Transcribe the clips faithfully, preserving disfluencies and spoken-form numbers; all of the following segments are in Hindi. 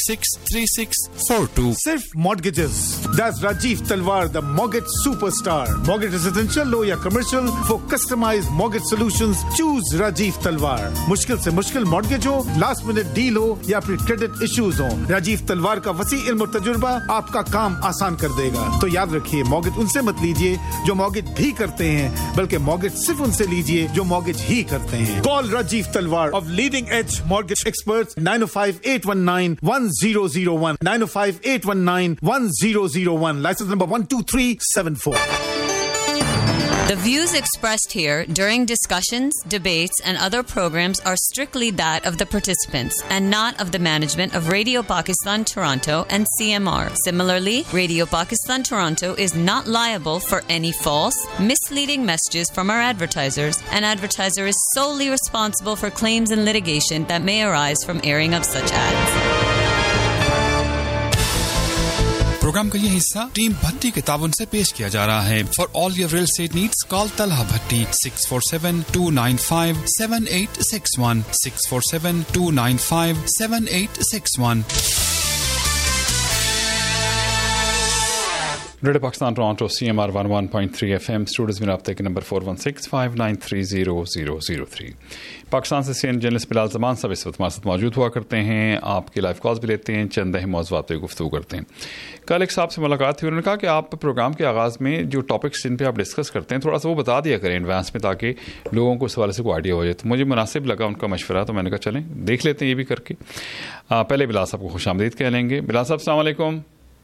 six three six four two. Sirf mortgages. That's Rajiv Talwar, the mortgage superstar. Mortgage residential, low या commercial, for customized mortgage solutions, choose Rajiv Talwar. मुश्किल से मुश्किल mortgage हो, last minute deal हो या फिर credit issues हो, राजीव तलवार का वसी इल्म और तजुर्बा आपका काम आसान कर देगा। तो याद रखिए, mortgage उनसे मत लीजिए जो mortgage भी करते हैं, बल्कि mortgage सिर्फ उनसे लीजिए जो mortgage ही करते हैं। Call Rajiv Talwar of Leading Edge Mortgage Experts nine oh five, eight one nine, one zero zero one nine oh five, eight one nine, one zero zero one. License number one two three seven four. The views expressed here during discussions, debates, and other programs are strictly that of the participants and not of the management of Radio Pakistan Toronto and C M R. Similarly, Radio Pakistan Toronto is not liable for any false, misleading messages from our advertisers, and advertiser is solely responsible for claims and litigation that may arise from airing of such ads. Programme का ये हिस्सा टीम भट्टी के ताबन से पेश किया जा रहा है। For all your real estate needs call Talha Bhatti six four seven, two nine five, seven eight six one six four seven, two nine five, seven eight six one. Radio Pakistan Toronto C M R one oh one point three F M studios में रब्ते के number four one six, five nine three zero zero zero three। Pakistan से सीनियर जर्नलिस्ट बिलाल जमान साहब इस वक्त हमारे साथ मौजूद हुआ करते हैं। आपके लाइव कॉल्स भी लेते हैं, चंद अहम मौज़ूआत पे गुफ्तगू करते हैं। कल एक साहब से मुलाकात थी, उन्होंने कहा कि आप प्रोग्राम के आगाज़ में जो टॉपिक्स जिन पे आप डिस्कस करते हैं थोड़ा सा वो बता दिया करें एडवांस में, ताकि लोगों को इस हवाले से कोई आइडिया हो जाए। तो मुझे मुनासिब लगा उनका मशवरा, तो मैंने कहा चलें देख लेते हैं ये भी करके। आ, पहले बिलाल साहब को खुशामदीद कह लेंगे। बिलाल साहब अस्सलाम वालेकुम।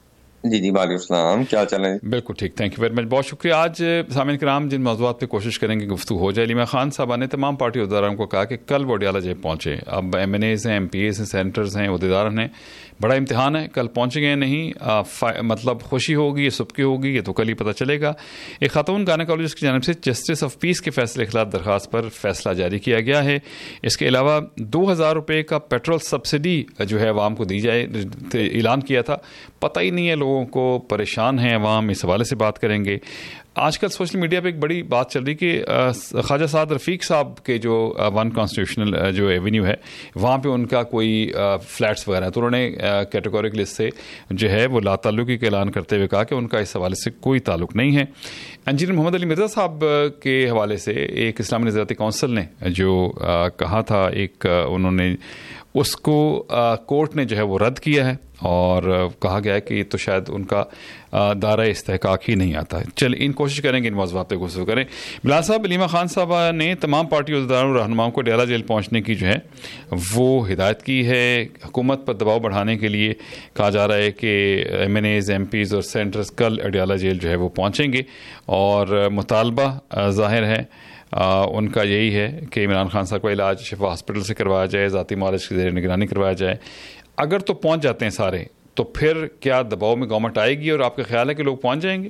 जी जी वालेकुम, क्या चल रहा है? बिल्कुल ठीक, थैंक यू वेरी मच, बहुत शुक्रिया। आज सामीन कराम जिन मौज़ूआत पे कोशिश करेंगे गुफ्तगू हो जाए। अलीमा खान साहबा ने तमाम पार्टी उहदेदारों को कहा कि कल वो अडयाला जेब पहुँचे। अब एम एन एज़ हैं, एम पी एज़ हैं, सेनेटर्स हैं, उहदेदार हैं, बड़ा इम्तिहान है। कल पहुँचेंगे नहीं, आ, मतलब खुशी होगी या सुबकी होगी ये तो कल ही पता चलेगा। एक खातून गायनेकोलॉजिस्ट की जानिब से जस्टिस ऑफ पीस के फैसले के खिलाफ दरख्वास्त पर फैसला जारी किया गया है। इसके अलावा दो हज़ार रुपये का पेट्रोल सब्सिडी जो है अवाम को दी जाए, ऐलान किया था, पता ही नहीं है लोगों को, परेशान हैं अवाम, इस हवाले से बात करेंगे। आजकल सोशल मीडिया पे एक बड़ी बात चल रही कि ख्वाजा साद रफ़ीक साहब के जो वन कॉन्स्टिट्यूशनल जो एवेन्यू है वहाँ पे उनका कोई फ्लैट्स वगैरह है, तो उन्होंने कैटेगोरिक लिस्ट से जो है वो लाताल्लुकी का ऐलान करते हुए कहा कि उनका इस हवाले से कोई ताल्लुक नहीं है। इंजीनियर मोहम्मद अली मिर्ज़ा साहब के हवाले से एक इस्लामी नज़रियाती कौंसिल ने जो आ, कहा था, एक आ, उन्होंने उसको आ, कोर्ट ने जो है वो रद्द किया है और कहा गया है कि ये तो शायद उनका दायरा इस्तेहकाक ही नहीं आता है। चल इन कोशिश करेंगे इन मौज़ूआत पे गुफ्तगू करें। बिलाल साहब, अलीमा खान साहबा ने तमाम पार्टी उहदेदारों रहनुमाओं को अडयाला जेल पहुंचने की जो है वो हिदायत की है। हुकूमत पर दबाव बढ़ाने के लिए कहा जा रहा है कि M N as, M Pease और सेनेटर्स कल अडयाला जेल जो है वो पहुँचेंगे और मुतालबा ज़ाहिर है आ, उनका यही है कि इमरान खान साहब का इलाज शिफा हॉस्पिटल से करवाया जाए, ज़ाती मालिश की ज़ेर निगरानी करवाया जाए। अगर तो पहुंच जाते हैं सारे, तो फिर क्या दबाव में गवर्नमेंट आएगी और आपका ख्याल है कि लोग पहुंच जाएंगे?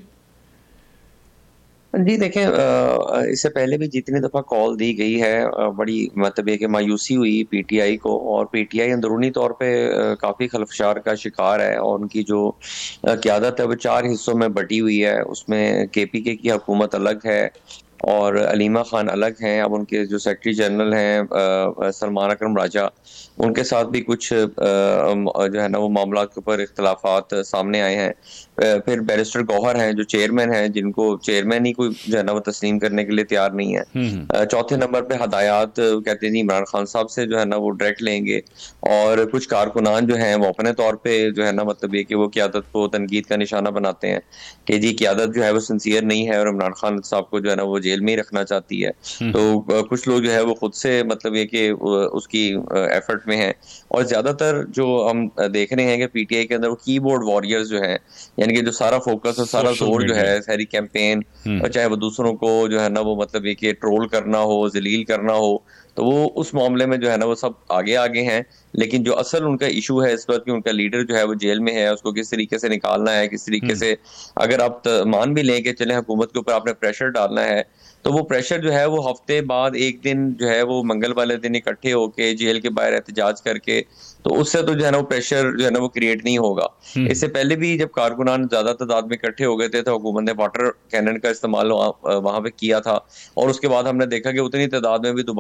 जी देखें, इससे पहले भी जितनी दफ़ा कॉल दी गई है बड़ी मतलब ये कि मायूसी हुई पीटीआई को, और पीटीआई अंदरूनी तौर पे काफ़ी खलफशार का शिकार है और उनकी जो क़यादत है वो चार हिस्सों में बटी हुई है। उसमें केपीके की हुकूमत अलग है और अलीमा खान अलग हैं। अब उनके जो सेक्रेटरी जनरल हैं सलमान अकरम राजा, उनके साथ भी कुछ जो है ना वो मामला के ऊपर इख्तलाफात सामने आए हैं। फिर बैरिस्टर गौहर हैं जो चेयरमैन हैं, जिनको चेयरमैन ही कोई जो है ना वो तस्लीम करने के लिए तैयार नहीं है। चौथे नंबर पे हदायत कहते हैं इमरान खान साहब से जो है ना वो डायरेक्ट लेंगे, और कुछ कारकुनान जो हैं वो अपने तौर पे जो है ना मतलब ये कि वो क़यादत को तनकीद का निशाना बनाते हैं कि जी क़यादत जो है वो सिंसियर नहीं है और इमरान खान साहब को जो है ना वो जेल में ही रखना चाहती है। तो कुछ लोग जो है वो खुद से मतलब ये कि उसकी एफर्ट में है, और ज्यादातर जो हम देख रहे हैं कि पीटीआई के अंदर वो कीबोर्ड वॉरियर्स जो हैं, यानी कि जो सारा फोकस और सारा जोर जो है सारी कैंपेन, और चाहे वो दूसरों को जो है ना वो मतलब ये कि ट्रोल करना हो, जलील करना हो, तो वो उस मामले में जो है ना वो सब आगे आगे हैं। लेकिन जो असल उनका इशू है इस वक्त कि उनका लीडर जो है वो जेल में है, उसको किस तरीके से निकालना है, किस तरीके से, अगर आप मान भी लें कि चले हुकूमत के ऊपर आपने प्रेशर डालना है, तो वो प्रेशर जो है वो हफ्ते बाद एक दिन जो है वो मंगल वाले दिन इकट्ठे होके जेल के बाहर एहतजाज करके, तो उससे तो जो है ना वो प्रेशर जो है ना वो क्रिएट नहीं होगा। इससे पहले भी जब कारकुनान ज्यादा तादाद में इकट्ठे हो गए थे तो हुकूमत ने वाटर कैनन का इस्तेमाल वहां पे किया था, और उसके बाद हमने देखा कि उतनी तादाद में भी दोबारा कारकुनान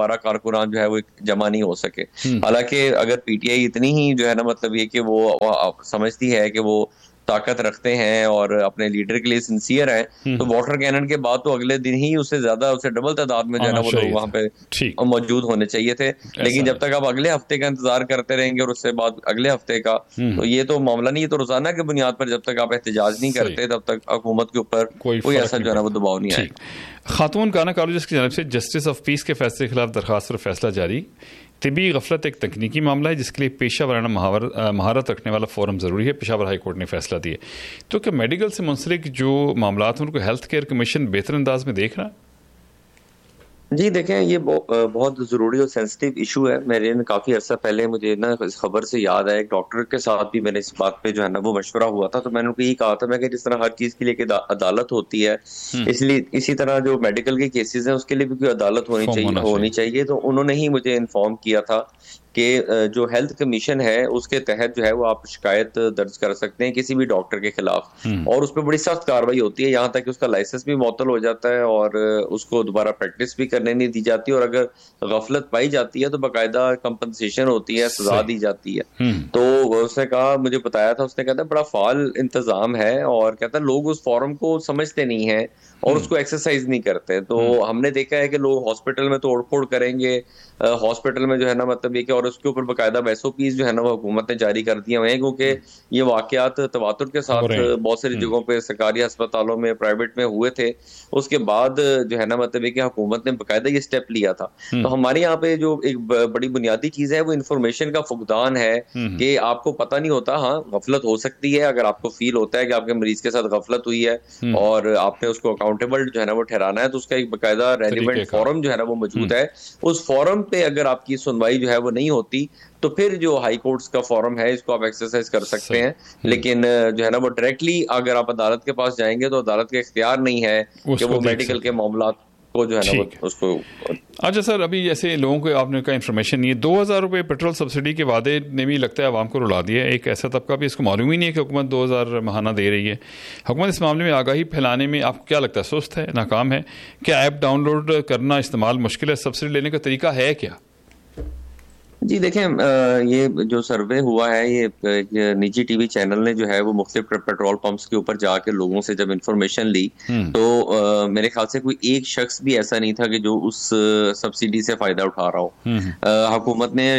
कारकुनान जो है वो जमा नहीं हो सके। हालांकि अगर पीटीआई इतनी ही जो है ना मतलब ये कि वो समझती है कि वो ताकत रखते हैं और अपने लीडर के लिए सिंसियर हैं, तो वाटर कैनन के बाद तो अगले दिन ही उससे ज्यादा उससे डबल तादाद में जो है ना वो लोग वहां पे मौजूद होने चाहिए थे। लेकिन जब तक आप अगले हफ्ते का इंतजार करते रहेंगे और उससे बाद अगले हफ्ते का, तो ये तो मामला नहीं, ये तो रोजाना के बुनियाद पर जब तक आप एहतजाज नहीं करते तब तक हुकूमत के ऊपर कोई ऐसा जो है ना वो दबाव नहीं आएगा। खातून गायनेकोलॉजिस्ट की जानिब से जस्टिस ऑफ पीस के फैसले के खिलाफ दरखास्त पर फैसला जारी। तिबी गफलत एक तकनीकी मामला है जिसके लिए पेशा वराना महारत रखने वाला फोरम ज़रूरी है, पेशावर हाई कोर्ट ने फैसला दिया। तो क्या मेडिकल से मुंसलिक जो मामला हैं उनको हेल्थ केयर कमीशन बेहतर अंदाज में देख रहा है? जी देखें, ये बहुत ज़रूरी और सेंसिटिव इशू है। मेरे काफ़ी अर्सा पहले मुझे ना इस खबर से याद आया, एक डॉक्टर के साथ भी मैंने इस बात पे जो है ना वो मशवरा हुआ था, तो मैंने उनको यही कहा था मैं कि जिस तरह हर चीज़ के लिए कि अदालत होती है, इसलिए इसी तरह जो मेडिकल के केसेस हैं उसके लिए भी कोई अदालत होनी चाहिए होनी चाहिए तो उन्होंने ही मुझे इन्फॉर्म किया था कि जो हेल्थ कमीशन है उसके तहत जो है वो आप शिकायत दर्ज कर सकते हैं किसी भी डॉक्टर के खिलाफ, और उस पर बड़ी सख्त कार्रवाई होती है, यहाँ तक कि उसका लाइसेंस भी मुअत्तल हो जाता है और उसको दोबारा प्रैक्टिस भी करने नहीं दी जाती, और अगर गफलत पाई जाती है तो बाकायदा कंपनसेशन होती है, सजा दी जाती है। तो उसने कहा, मुझे बताया था, उसने कहता बड़ा फाल इंतजाम है और कहता लोग उस फॉर्म को समझते नहीं है और उसको एक्सरसाइज नहीं करते। तो हमने देखा है कि लोग हॉस्पिटल में तोड़ फोड़ करेंगे, हॉस्पिटल में जो है ना मतलब ये कि और उसके ऊपर बाकायदा एसओपीज जो है ना वो हुकूमत ने जारी कर दिए हुए हैं, क्योंकि ये वाकयात तवातुर के साथ बहुत सारी जगहों पे सरकारी अस्पतालों में, प्राइवेट में हुए थे। उसके बाद जो है ना मतलब ये कि हुकूमत ने बाकायदा ये स्टेप लिया था। तो हमारे यहाँ पे जो एक बड़ी बुनियादी चीज है वो इन्फॉर्मेशन का फुकदान है कि आपको पता नहीं होता। हाँ, गफलत हो सकती है, अगर आपको फील होता है कि आपके मरीज के साथ गफलत हुई है और आपने उसको अकाउंटेबल जो है ना वो ठहराना है, तो उसका एक बाकायदा रेलिवेंट फॉरम जो है ना वो मौजूद है। उस फॉरम पे अगर आपकी सुनवाई जो है वो नहीं होती तो फिर जो हाई कोर्ट्स का फॉरम है इसको आप एक्सरसाइज कर सकते हैं, लेकिन जो है ना वो डायरेक्टली अगर आप अदालत के पास जाएंगे तो अदालत का इख्तियार नहीं है कि वो मेडिकल के मामला को जो है ना उसको। अच्छा सर, अभी जैसे लोगों को आपने का इन्फॉर्मेशन नहीं है, दो हजार रुपये पेट्रोल सब्सिडी के वादे ने भी लगता है आवाम को रुला दिया। एक ऐसा तबका भी इसको मालूम ही नहीं है कि हुकूमत दो हजार महाना दे रही है। हुकूमत इस मामले में आगाही फैलाने में आपको क्या लगता है, सुस्त है, नाकाम है? क्या ऐप डाउनलोड करना इस्तेमाल मुश्किल है? सब्सिडी लेने का तरीका है क्या? जी देखें, ये जो सर्वे हुआ है ये एक निजी टीवी चैनल ने जो है वो मुख्तलिफ पेट्रोल पंप्स के ऊपर जाके लोगों से जब इंफॉर्मेशन ली तो आ, मेरे ख्याल से कोई एक शख्स भी ऐसा नहीं था कि जो उस सब्सिडी से फायदा उठा रहा हो। हुकूमत ने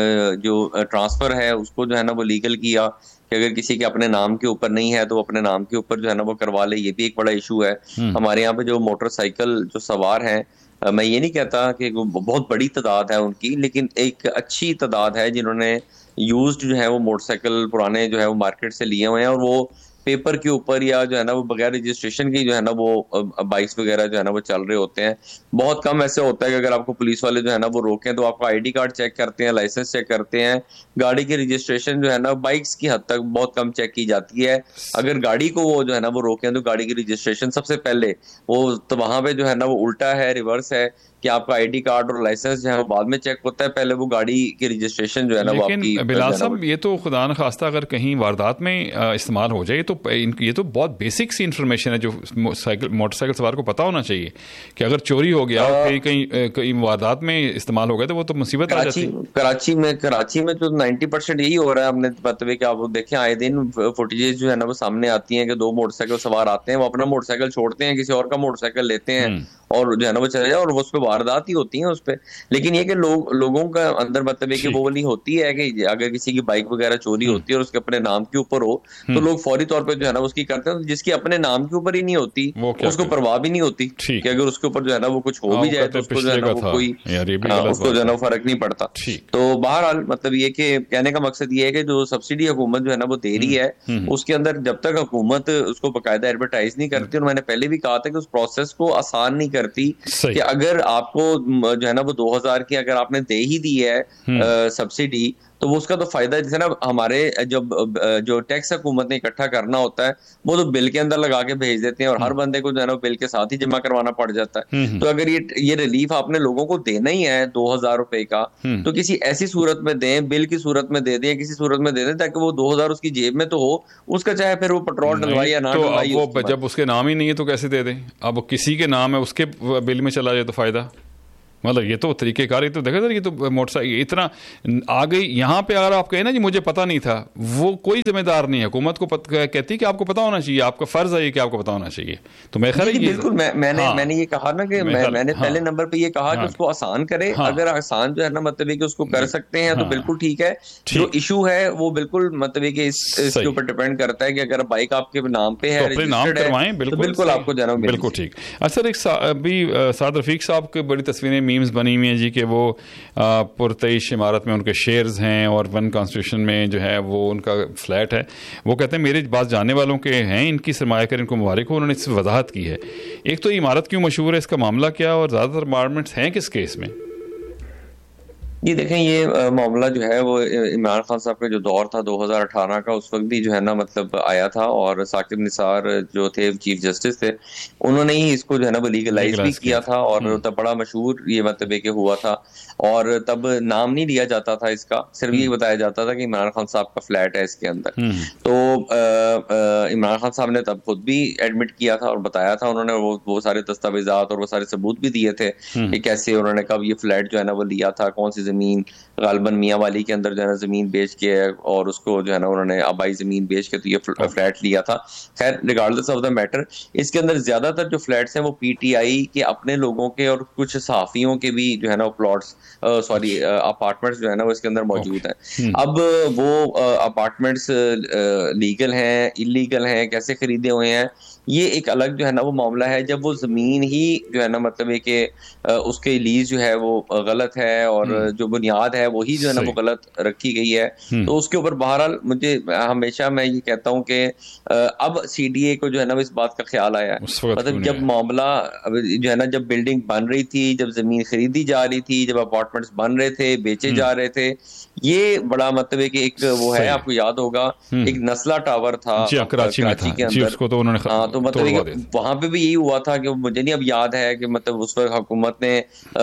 जो ट्रांसफर है उसको जो है ना वो लीगल किया कि अगर किसी के अपने नाम के ऊपर नहीं है तो अपने नाम के ऊपर जो है ना वो करवा ले। ये भी एक बड़ा इशू है। हमारे यहाँ पे जो मोटरसाइकिल जो सवार हैं, मैं ये नहीं कहता कि बहुत बड़ी तादाद है उनकी, लेकिन एक अच्छी तादाद है जिन्होंने यूज्ड जो है वो मोटरसाइकिल पुराने जो है वो मार्केट से लिए हुए हैं और वो पेपर के ऊपर या जो है ना वो बगैर रजिस्ट्रेशन की जो है ना वो बाइक्स वगैरह जो है ना वो चल रहे होते हैं। बहुत कम ऐसे होता है कि अगर आपको पुलिस वाले जो है ना वो रोकें तो आपका आईडी कार्ड चेक करते हैं, लाइसेंस चेक करते हैं। गाड़ी की रजिस्ट्रेशन जो है ना बाइक्स की हद तक बहुत कम चेक की जाती है। अगर गाड़ी को वो जो है ना वो रोकें तो गाड़ी की रजिस्ट्रेशन सबसे पहले वो, तो वहां पे जो है ना वो उल्टा है, रिवर्स है कि आपका आईडी कार्ड और लाइसेंस जो है वो बाद में चेक होता है, पहले वो गाड़ी की रजिस्ट्रेशन जो है ना वो आपकी। बिलाल साहब, ये तो खुदा न खास्ता अगर कहीं वारदात में इस्तेमाल हो जाए तो ये तो बहुत बेसिक सी इन्फॉर्मेशन है जो साइकिल मोटरसाइकिल सवार को पता होना चाहिए कि अगर चोरी हो गया कहीं कहीं कहीं वारदात में इस्तेमाल हो गया तो वो तो मुसीबत आ जाती है। कराची में कराची में तो नाइन्टी परसेंट यही हो रहा है। हमने बताया कि आप देखें आए दिन फुटेजेस जो है ना वो सामने आती हैं कि दो मोटरसाइकिल सवार आते हैं, वो अपना मोटरसाइकिल छोड़ते हैं, किसी और का मोटरसाइकिल लेते हैं और जो है ना वो चले जाए और उस पर वारदात ही होती है उस पर। लेकिन ये कि लोग लोगों का अंदर मतलब है कि वो वाली होती है कि अगर किसी की बाइक वगैरह चोरी होती है और उसके अपने नाम के ऊपर हो तो लोग फौरी तौर पे जो है ना उसकी करते हैं। जिसकी अपने नाम के ऊपर ही नहीं होती उसको परवाह भी नहीं होती कि अगर उसके ऊपर जो है ना वो कुछ हो भी जाए तो उसको जो है ना वो कोई उसको जो है ना फर्क नहीं पड़ता। तो बहरहाल मतलब ये कि कहने का मकसद ये है कि जो सब्सिडी हुकूमत जो है ना वो दे रही है उसके अंदर जब तक हुकूमत उसको बाकायदा एडवर्टाइज नहीं करती, और मैंने पहले भी कहा था कि उस प्रोसेस को आसान नहीं करती कि अगर आपको जो है ना वो दो हजार की अगर आपने दे ही दी है सब्सिडी तो वो उसका तो फायदा जैसे ना हमारे जब जो टैक्स हुकूमत ने इकट्ठा करना होता है वो तो बिल के अंदर लगा के भेज देते हैं और हर बंदे को जो है ना बिल के साथ ही जमा करवाना पड़ जाता है। तो अगर ये ये रिलीफ आपने लोगों को देना ही है दो हजार रुपए का तो किसी ऐसी सूरत में दें, बिल की सूरत में दे दें, किसी सूरत में दे दें ताकि वो दो हजार उसकी जेब में तो हो, उसका चाहे फिर वो पेट्रोल डलवाई या ना डलवाई। जब उसके नाम ही नहीं है तो कैसे दे दें? अब किसी के नाम है उसके बिल में चला जाए तो फायदा मतलब ये तो तरीकेकार, ये तो देखा सर, ये तो मोटरसाइकिल इतना आ गई यहाँ पे। अगर आप कहें ना जी मुझे पता नहीं था, वो कोई जिम्मेदार नहीं है। हुकूमत को पत, कहती है कि आपको पता होना चाहिए, आपका फर्ज है कि आपको पता होना चाहिए। तो मैं खैर बिल्कुल मैं, मैंने हाँ, मैंने ये कहा ना कि मैं, मैंने हाँ, पहले नंबर पे ये कहा हाँ, कि उसको आसान करे। हाँ, अगर आसान जो है ना मतलब है कि उसको कर सकते हैं हाँ, तो बिल्कुल ठीक है। जो इशू है वो बिल्कुल मतलब है कि इसके ऊपर डिपेंड करता है कि अगर बाइक आपके नाम पे है, अपने नाम करवाएं, बिल्कुल आपको जाना बिल्कुल ठीक। अच्छा सर, एक अभी साद रफीक साहब की बड़ी तस्वीरें मीम्स बनी हुई हैं जी कि वो पुरतईश इमारत में उनके शेयर्स हैं और वन कॉन्स्टिट्यूशन में जो है वो उनका फ्लैट है। वो कहते हैं मेरे पास जानने वालों के हैं, इनकी सरमायाकार, इनको मुबारक हो। उन्होंने इस वजाहत की है। एक तो इमारत क्यों मशहूर है, इसका मामला क्या, और ज़्यादातर अपार्टमेंट्स हैं किस केस में? ये देखें, ये मामला जो है वो इमरान खान साहब का जो दौर था दो हज़ार अठारह का, उस वक्त भी जो है ना मतलब आया था, और साकिब निसार जो थे चीफ जस्टिस थे, उन्होंने ही इसको जो है ना वो लीगलाइज भी किया था। और तब बड़ा मशहूर ये मतलब के हुआ था, और तब नाम नहीं लिया जाता था इसका, सिर्फ ये बताया जाता था कि इमरान खान साहब का फ्लैट है इसके अंदर। तो इमरान खान साहब ने तब खुद भी एडमिट किया था और बताया था, उन्होंने वो वो सारे दस्तावेजात और वो सारे सबूत भी दिए थे कि कैसे उन्होंने कब ये फ्लैट जो है ना वो लिया था, कौन सी जमीन, गालबन मियाँ वाली के अंदर जो है ना जमीन बेच के और उसको जो है ना उन्होंने आबाई जमीन बेच के तो ये फ्लैट लिया था। खैर रिगार्डलेस ऑफ द मैटर, इसके अंदर ज्यादातर जो फ्लैट्स हैं वो पीटीआई के अपने लोगों के और कुछ सहाफियों के भी जो है ना प्लॉट्स सॉरी अपार्टमेंट्स जो है ना वो इसके अंदर मौजूद हैं। अब वो अपार्टमेंट्स लीगल हैं, इलीगल हैं, कैसे खरीदे हुए हैं, ये एक अलग जो है ना वो मामला है। जब वो जमीन ही जो है ना मतलब है कि उसके लीज जो है वो गलत है और जो बुनियाद है वही जो है ना वो गलत रखी गई है, तो उसके ऊपर बहरहाल मुझे हमेशा मैं ये कहता हूँ कि अब सीडीए को जो है ना इस बात का ख्याल आया, मतलब जब मामला जो है ना जब बिल्डिंग बन रही थी, जब जमीन खरीदी जा रही थी, जब अपार्टमेंट्स बन रहे थे, बेचे जा रहे थे, ये बड़ा मतलब है कि एक वो है, आपको याद होगा एक नस्ला टावर था कराची में था, के अंदर, उसको तो उन्होंने हाँ, तो मतलब वहां पे भी यही हुआ था कि मुझे नहीं अब याद है कि मतलब उस वक्त हुकूमत ने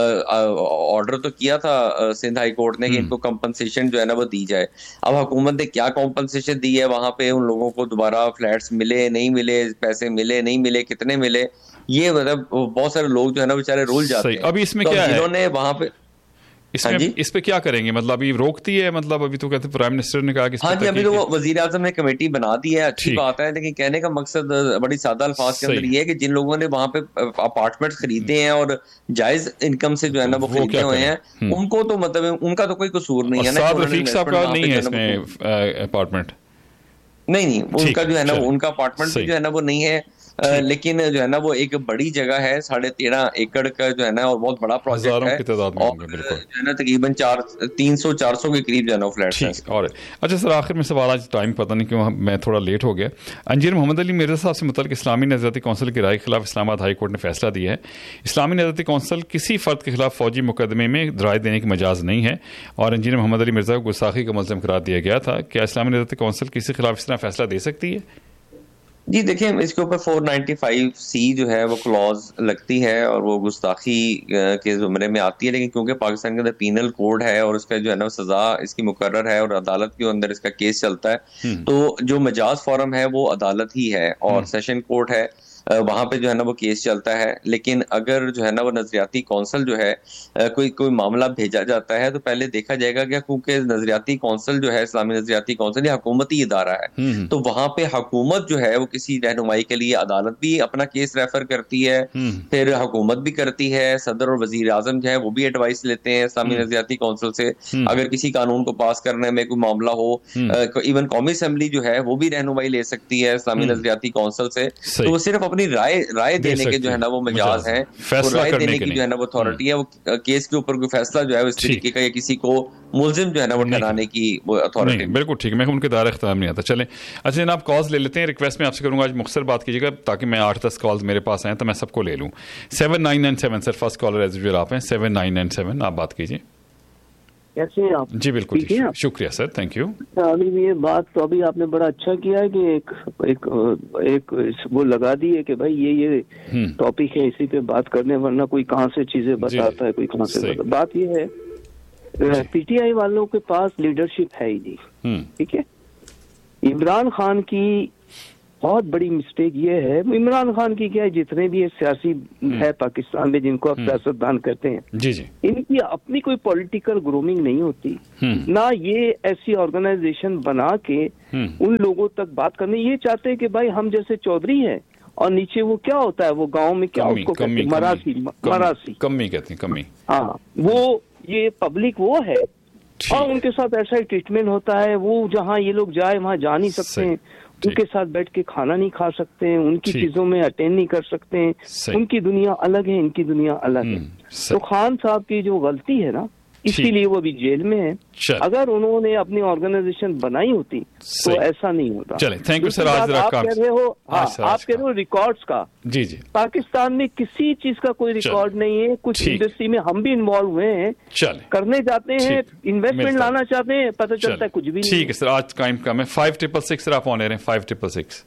ऑर्डर तो किया था सिंध हाई कोर्ट ने कि इनको कंपनसेशन जो है ना वो दी जाए। अब हुकूमत ने क्या कंपनसेशन दी है, वहां पे उन लोगों को दोबारा फ्लैट्स मिले नहीं मिले, पैसे मिले नहीं मिले, कितने मिले, ये मतलब बहुत सारे लोग जो है ना बेचारे रोल जाते हैं। अभी इसमें क्या है, जिन्होंने वहां पे इसमें इस पे क्या करेंगे, मतलब अभी रोकती है, मतलब अभी तो कहते हैं प्राइम मिनिस्टर ने कहा कि हाँ जी, अभी तो वजीर आजम ने कमेटी बना दी है, अच्छी बात है, लेकिन कहने का मकसद बड़ी सादा अल्फाज के अंदर ये है कि जिन लोगों ने वहां पे अपार्टमेंट खरीदे हैं और जायज इनकम से जो है ना वो खरीदे हुए हैं, उनको तो मतलब उनका तो कोई कसूर नहीं है ना। रफीक साहब का नहीं है इसमें अपार्टमेंट, नहीं नहीं उनका जो है ना उनका अपार्टमेंट जो है ना वो नहीं है, आ, लेकिन जो है ना वो एक बड़ी जगह है, साढ़े तेरह एकड़ का जो है ना और बहुत बड़ा प्रोजेक्ट है, और जो है ना तकरीबन चार तीन सौ चार सौ के करीब जो है ना फ्लैट्स हैं। और अच्छा सर, आखिर में सवाल, आज टाइम पता नहीं क्यों मैं थोड़ा लेट हो गया। अंजीर मोहम्मद अली मिर्जा साहब से मुतल्लिक़ इस्लामी नज़रती कौंसिल की राय के खिलाफ इस्लामाबाद हाई कोर्ट ने फैसला दिया है। इस्लामी नज़रती कौंसिल किसी फर्द के खिलाफ फौजी मुकदमे में राय देने की मजाज नहीं है, और इंजीनियर मोहम्मद अली मिर्जा को गुस्ताखी का मुल्ज़िम करार दिया गया था। क्या इस्लामी नज़रती कौंसिल किसी खिलाफ इस तरह फैसला दे सकती है? जी देखिए, इसके ऊपर चार सौ पचानवे सी जो है वो क्लॉज लगती है और वो गुस्ताखी के जुमरे में आती है, लेकिन क्योंकि पाकिस्तान के अंदर पीनल कोड है और उसका जो है ना सजा इसकी मुकर्रर है और अदालत के अंदर इसका केस चलता है, तो जो मजाज फोरम है वो अदालत ही है और सेशन कोर्ट है, वहां पे जो है ना वो केस चलता है। लेकिन अगर जो है ना वो नजरियाती कौंसिल जो है कोई कोई मामला भेजा जाता है तो पहले देखा जाएगा क्या, क्योंकि नजरियाती कौंसिल जो है इस्लामी नजरियाती कौंसिल ये हुकूमती इदारा है, तो वहां पे हुकूमत जो है वो किसी रहनुमाई के लिए अदालत भी अपना केस रेफर करती है, फिर हुकूमत भी करती है, सदर और वजीर आजम जो है वो भी एडवाइस लेते हैं इस्लामी नजरियाती कौंसिल से अगर किसी कानून को पास करने में कोई मामला हो। इवन कौमी असेंबली जो है वो भी रहनुमाई ले सकती है इस्लामी नजरियाती कौंसिल से, तो वो सिर्फ अपनी राय राय देने के जो है ना वो मजाज है, राय देने की जो है ना वो अथॉरिटी है, वो केस के ऊपर कोई फैसला जो है इस तरीके का या किसी को मुल्जिम जो है ना वो ठहराने की वो अथॉरिटी। बिल्कुल ठीक, मैं उनके दायरे इख्तियार नहीं आता। चलें अच्छा जनाब, कॉल्स ले लेते हैं। रिक्वेस्ट मैं आपसे करूंगा आज मुख्तसर बात कीजिएगा ताकि मैं आठ दस कॉल्स मेरे पास आए तो मैं सबको ले लूँ। Seven nine nine seven sir first caller as usual आप हैं, सेवन नाइन नाइन सेवन आप बात कीजिए। कैसे हैं आप? जी बिल्कुल ठीक है, शुक्रिया सर, थैंक यू। अभी ये बात तो अभी आपने बड़ा अच्छा किया है कि एक एक एक वो लगा दी है कि भाई ये ये टॉपिक है, इसी पे बात करने, वरना कोई कहाँ से चीजें बताता है, कोई कहाँ से बताता। बात ये है पीटीआई वालों के पास लीडरशिप है ही नहीं, ठीक है। इमरान खान की बहुत बड़ी मिस्टेक ये है, इमरान खान की क्या है, जितने भी सियासी है पाकिस्तान में जिनको आप सियासतदान कहते हैं, जी जी, इनकी अपनी कोई पॉलिटिकल ग्रूमिंग नहीं होती, ना ये ऐसी ऑर्गेनाइजेशन बना के उन लोगों तक बात करने। ये चाहते हैं कि भाई हम जैसे चौधरी हैं और नीचे वो क्या होता है, वो गांव में क्या उसको कहते हैं, मरासी मरासी कमी कहते हैं, कमी, हाँ, वो ये पब्लिक वो है और उनके साथ ऐसा ही ट्रीटमेंट होता है। वो जहाँ ये लोग जाए वहाँ जा नहीं सकते हैं, उनके साथ बैठ के खाना नहीं खा सकते हैं, उनकी चीजों में अटेंड नहीं कर सकते हैं, उनकी दुनिया अलग है, इनकी दुनिया अलग है। तो खान साहब की जो गलती है ना, इसीलिए वो भी जेल में है। अगर उन्होंने अपनी ऑर्गेनाइजेशन बनाई होती तो ऐसा नहीं होता। चले, थैंक यू सर। आज आप कह रहे हो, हाँ, आप कह रहे हो रिकॉर्ड्स का, जी जी, पाकिस्तान में किसी चीज का कोई रिकॉर्ड नहीं है। कुछ इंडस्ट्री में हम भी इन्वॉल्व हुए हैं, करने जाते हैं, इन्वेस्टमेंट लाना चाहते हैं, पता चलता है कुछ भी नहीं। ठीक है सर, आज टाइम कम है। फाइव ट्रिपल सिक्स सर आप ऑन रहे हैं, फाइव ट्रिपल सिक्स।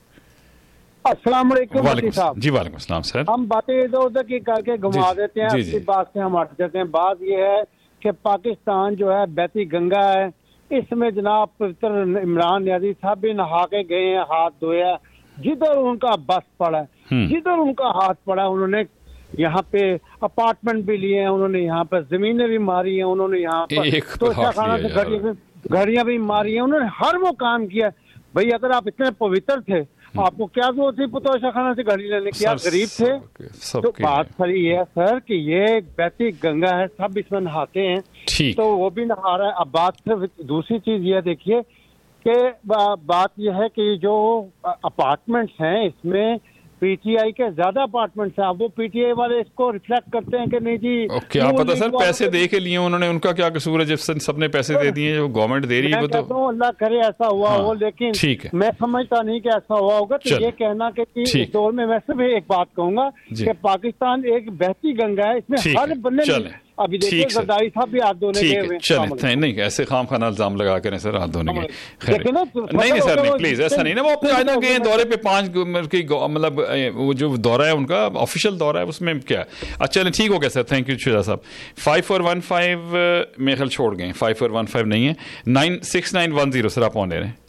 अस्सलाम वालेकुम साहब। जी वालेकुम सलाम सर। हम बातें इधर उधर की करके घुमा देते हैं, अपनी बात से हम हट जाते हैं। बात ये है कि पाकिस्तान जो है बहती गंगा है, इसमें जनाब पवित्र इमरान नियाज़ी साहब भी नहा के गए हैं, हाथ धोया, जिधर उनका बस पड़ा है, जिधर उनका हाथ पड़ा, उन्होंने यहाँ पे अपार्टमेंट भी लिए हैं, उन्होंने यहाँ पे जमीनें भी मारी हैं, उन्होंने यहाँ पर तोशा खाना से घड़ियां भी मारी हैं, उन्होंने हर वो काम किया। भाई अगर आप इतने पवित्र थे, आपको क्या जरूरत थी तोशा खाना से घड़ी लेने की? आप गरीब थे। तो बात सारी ये है सर कि ये बहती गंगा है, सब इसमें नहाते हैं, तो वो भी नहा रहा है। अब बात सिर्फ दूसरी चीज ये देखिए कि बात यह है कि जो अपार्टमेंट्स हैं इसमें पीटीआई के ज्यादा अपार्टमेंट्स हैं। वो पीटीआई वाले इसको रिफ्लेक्ट करते हैं कि नहीं जी, क्या पता सर पैसे दे के लिए उन्होंने, उनका क्या कसूर है जब सबने पैसे दे दिए, जो गवर्नमेंट दे रही है। तो अल्लाह करे ऐसा हुआ हो, लेकिन मैं समझता नहीं कि ऐसा हुआ होगा। तो ये कहना कि इस दौर में मैं सिर्फ एक बात कहूंगा कि पाकिस्तान एक बहती गंगा है, इसमें हर बंदे, अभी देखिए जरदारी साहब भी हाथ धोने गए हुए। चले, नहीं ऐसे खाम खाना इल्जाम लगा कर सर हाथ धोने गए, नहीं नहीं सर, नहीं प्लीज ऐसा नहीं ना। वो चाइना गए दौरे पे, पांच मतलब वो जो दौरा है उनका ऑफिशियल दौरा है, उसमें क्या है। अच्छा ठीक हो गया सर, थैंक यू शुजा साहब। फाइव फोर वन फाइव मेरे ख्याल छोड़ गए, फाइव फोर वन फाइव नहीं है, nine six nine one zero sir आप ऑन ले रहे हैं,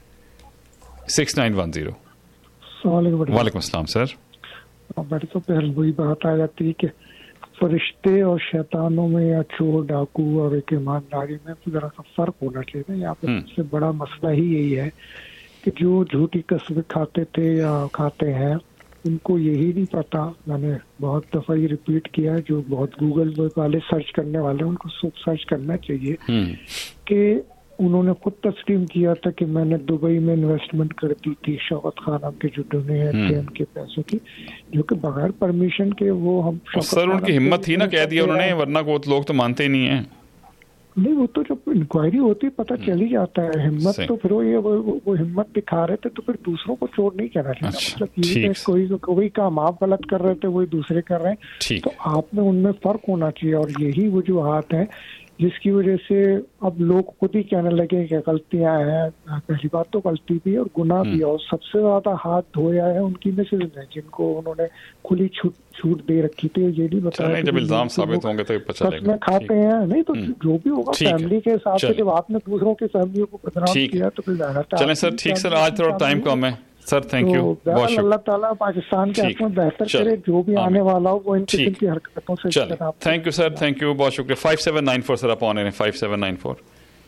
सिक्स नाइन वन जीरो। वालेकुम सलाम सर। बड़ी तो पहले वही बात आ जाती है कि फरिश्ते और शैतानों में या चोर डाकू और एक ईमानदारी में तो जरा सा फर्क होना चाहिए। यहाँ पे सबसे बड़ा मसला ही यही है कि जो झूठी कसमें खाते थे या खाते हैं, उनको यही नहीं पता, मैंने बहुत दफा ये रिपीट किया है, जो बहुत गूगल वाले सर्च करने वाले उनको सर्च करना चाहिए कि उन्होंने खुद तस्लीम किया था कि मैंने दुबई में इन्वेस्टमेंट कर दी थी शौकत खान के जो डोने थे उनके पैसों की, जो कि बगैर परमिशन के वो हम सर उनकी हिम्मत थी ना, कह दिया उन्होंने, वरना को लोग तो मानते ही नहीं है। नहीं वो तो जब इंक्वायरी होती पता चल ही जाता है हिम्मत। तो फिर वो ये वो, वो, वो हिम्मत दिखा रहे थे, तो फिर दूसरों को चोट नहीं कहना चाहिए। अच्छा, मतलब कोई कोई काम आप गलत कर रहे थे वही दूसरे कर रहे हैं, तो आप में उनमें फर्क होना चाहिए। और यही वो जो हाथ है जिसकी वजह से अब लोग खुद ही कहने लगे कि गलतियां हैं। पहली बात तो गलती भी और गुनाह भी, और सबसे ज्यादा हाथ धोया है उनकी मिसेज ने, जिनको उन्होंने खुली छूट छूट दे रखी थी। ये नहीं बताया जब इल्जाम साबित होंगे तो पता चलेगा, खाते हैं नहीं तो जो भी होगा फैमिली के हिसाब से, जब आपने दूसरों की फैमिली को बदनाम किया तो फिर चलें सर। ठीक सर, आज थोड़ा टाइम कम है सर, थैंक यू, बहुत अल्लाह ताला पाकिस्तान के हक में बेहतर करे, जो भी आने वाला हो वो इन किस्म की हरकतों से चले। Thank you sir, thank you, बहुत शुक्रिया। Five seven nine four sir आप ऑन है, फाइव सेवन नाइन फोर।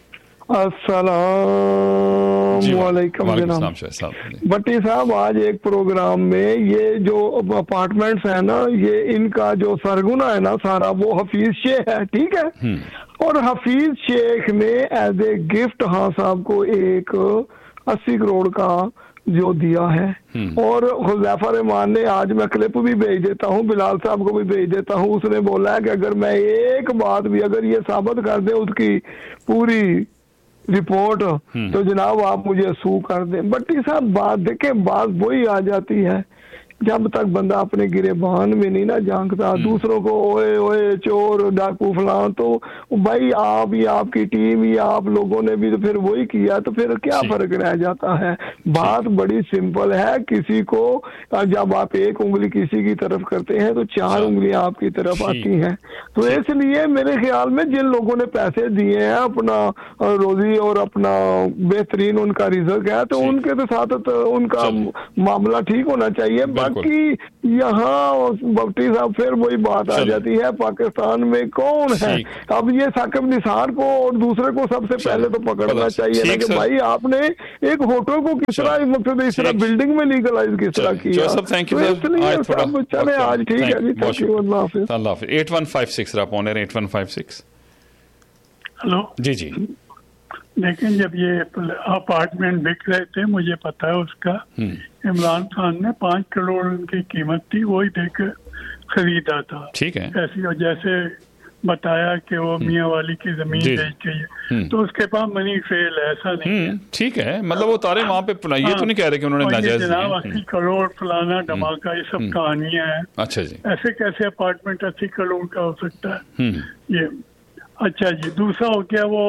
अस्सलाम वालेकुम जनाब। भट्टी साहब, आज एक प्रोग्राम में ये जो अपार्टमेंट्स है ना, ये इनका जो सरगुना है ना सारा, वो हफीज शेख है, ठीक है। और हफीज शेख ने एज ए गिफ्ट हाँ साहब को एक अस्सी करोड़ का जो दिया है, और हुज़ैफा रहमान ने, आज मैं क्लिप भी भेज देता हूँ, बिलाल साहब को भी भेज देता हूँ, उसने बोला है कि अगर मैं एक बात भी अगर ये साबित कर दे उसकी पूरी रिपोर्ट, तो जनाब आप मुझे सू कर दें। बट्टी साहब बात देखें, बात वही आ जाती है जब तक बंदा अपने गिरेबान में नहीं ना झांकता, दूसरों को ओए ओए चोर डाकू फलां, तो भाई आप ही आपकी टीम ही आप लोगों ने भी तो फिर वही किया, तो फिर क्या फर्क रह जाता है। बात बड़ी सिंपल है, किसी को जब आप एक उंगली किसी की तरफ करते हैं तो चार उंगलियां आपकी तरफ आती हैं। तो इसलिए मेरे ख्याल में जिन लोगों ने पैसे दिए हैं, अपना रोजी और अपना बेहतरीन उनका रिजल्ट है, तो उनके तो साथ तो उनका मामला ठीक होना चाहिए। बाकी यहाँ भट्टी साहब फिर वही बात आ जाती है, पाकिस्तान में कौन है। अब ये साकिब निसार को और दूसरे को सबसे पहले तो पकड़ना चाहिए ना कि भाई आपने एक होटल को किस तरह मतलब इस तरह बिल्डिंग में लीगलाइज किस तरह किया। थैंक यू सर, चले आज ठीक है जी, thank you, Allah Hafiz. Allah Hafiz. Eight one five six आप on eight one five six. Hello जी जी। लेकिन जब ये अपार्टमेंट बिक रहे थे, मुझे पता है उसका, इमरान खान ने पांच करोड़ उनकी कीमत थी, वही देकर खरीदा था। ठीक है। ऐसी और जैसे बताया कि वो मियाँ वाली की जमीन बेच गई है, तो उसके पास मनी ट्रेल है, ऐसा नहीं है। ठीक है, मतलब वो तारे वहाँ पे पुना, ये तो नहीं कह रहे कि उन्होंने नाजायज जनाब अस्सी करोड़ फलाना धमाका, ये सब कहानियां हैं। अच्छा जी। ऐसे कैसे अपार्टमेंट अस्सी करोड़ का हो सकता है ये। अच्छा जी, दूसरा हो गया वो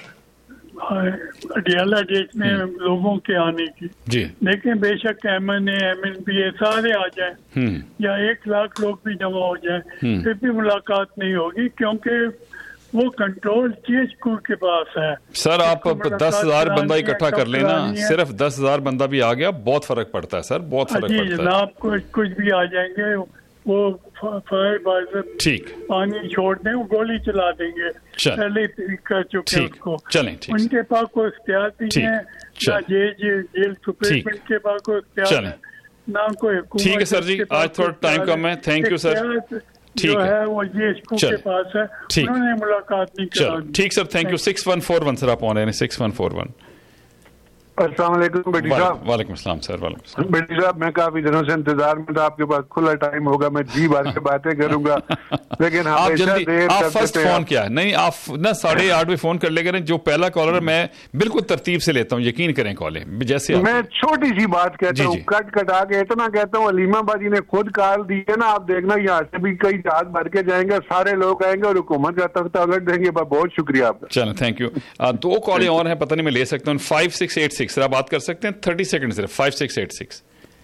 अडियाला डेट में लोगों के आने की जी। देखें, बेशक M N A M N P A सारे आ जाए या एक लाख लोग भी जमा हो जाए, फिर भी मुलाकात नहीं होगी, क्योंकि वो कंट्रोल चीज के पास है। सर आप दस हजार बंदा इकट्ठा कर लेना, सिर्फ दस हजार बंदा भी आ गया, बहुत फर्क पड़ता है सर, बहुत फर्क पड़ता है। जनाब कुछ कुछ भी आ जाएंगे, वो फायर बाइजर ठीक पानी छोड़ दें, वो गोली चला देंगे, पहले कर चुके उसको। चलें ठीक, उनके पास कोई इख्तियार नहीं है, ना जेल जेल सुप्रीमेंट के पास कोई इख्तियार है, ना कोई हुकूमत। ठीक है सर जी, आज थोड़ा टाइम कम है, थैंक यू सर। जो है वो ये इसको के पास है, उन्होंने मुलाकात नहीं करानी। ठीक sir, thank you. Six one four one sir आप ऑन है, सिक्स वन फोर वन। अस्सलाम वालेकुम बेटी साहब। वालेकुम अस्सलाम सर। वालेकुम बेटी साहब, मैं काफी दिनों से इंतजार में था, आपके पास खुला टाइम होगा, मैं जी बार के बातें करूंगा, लेकिन आप जल्दी आप फर्स्ट फोन क्या है नहीं, आप ना साढ़े आठ बजे फोन कर ले करें, जो पहला कॉलर मैं बिल्कुल तरतीब से लेता हूँ, यकीन करें कॉलें जैसे। मैं छोटी सी बात कहता हूँ, कट कटा के इतना कहता हूँ, अलीमाबादी ने खुद कॉल दी है ना, आप देखना यहाँ से भी कई जहाज भर के जाएंगे, सारे लोग आएंगे और हुकूमत का तख्ता उलट देंगे। बहुत शुक्रिया आपका। चलो थैंक यू। दो कॉलें और हैं, पता नहीं मैं ले सकता हूँ। फाइव सिक्स एट सिक्स आप बात कर सकते हैं, थर्टी सेकंड सिर्फ। Five six eight six.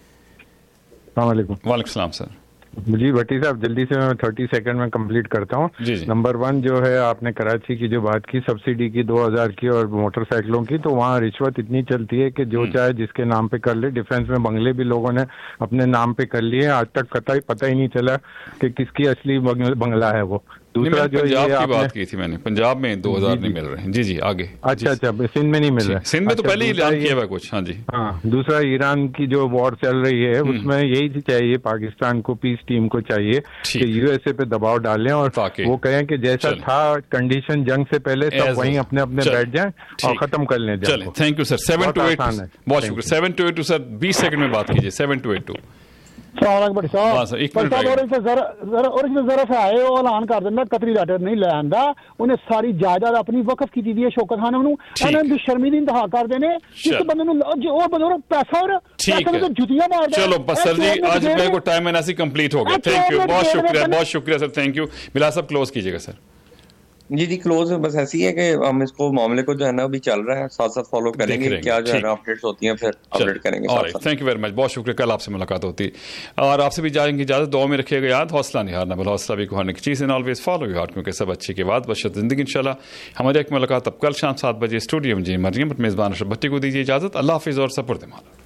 वालेकुम वालेकुम सलाम सर। जी भट्टी साहब, जल्दी से मैं थर्टी सेकंड में कंप्लीट करता हूँ। नंबर वन जो है, आपने कराची की जो बात की सब्सिडी की दो हजार की और मोटरसाइकिलों की, तो वहाँ रिश्वत इतनी चलती है कि जो चाहे जिसके नाम पे कर ले। डिफेंस में बंगले भी लोगों ने अपने नाम पे कर लिए, आज तक कतई पता ही नहीं चला कि किसकी असली बंगला है वो। दूसरा जो पंजाब की बात की थी मैंने, पंजाब में दो हजार नहीं मिल रहे हैं। जी जी आगे। अच्छा अच्छा, सिंध में नहीं मिल रहा है। सिंध में तो पहले ही ऐलान किया हुआ कुछ। हाँ जी। हाँ, दूसरा ईरान की जो वॉर चल रही है, उसमें यही चाहिए पाकिस्तान को, पीस टीम को चाहिए कि यूएसए पे दबाव डालें और वो कहें कि जैसा था कंडीशन जंग से पहले, सब वहीं अपने अपने बैठ जाएं और खत्म कर लें। चलें, thank you sir. Seven to eight बहुत शुक्रिया। Seven to eight to sir बीस सेकंड में बात कीजिए। सेवन टू एट टू जरा सा आए वो ऐलान कर देना कतरी लैटर नहीं ले आंदा, उन्हें सारी जायदाद अपनी वकफ की दी है शौकत खान नूं, इन्हां शर्मी दी इंतहा कर देने, जिस बंदे नूं और बंदे पैसा और पैसा में तो जुतियां मार दे। चलो बस सर जी, आज मेरे को टाइम एन ऐसी कंप्लीट हो गया। थैंक यू, बहुत शुक्रिया, बहुत शुक्रिया सर, थैंक यू। मिला सब क्लोज कीजिएगा सर। जी जी क्लोज बस ऐसी है कि हम इसको मामले को जो है ना अभी चल रहा है, साथ साथ फॉलो करेंगे, क्या जो है ना अपडेट्स होती हैं फिर अपडेट करेंगे साथ साथ। थैंक यू वेरी मच, बहुत शुक्रिया। कल आपसे मुलाकात होती और आपसे भी जाएंगे इजाजत। दुआ में रखिएगा याद, हौसला नहीं हारना, बल हौसला भी हारने की चीज़ है। ऑलवेज फॉलो योर हार्ट, क्योंकि सब अच्छी के बाद बशत जिंदगी इंशाल्लाह। हमारी एक मुलाकात अब कल शाम सात बजे स्टूडियो में जी मरियम मेज़बान अशरफ भट्टी को दीजिए इजाजत। अल्लाह हाफिज़ और सपुर्द माल।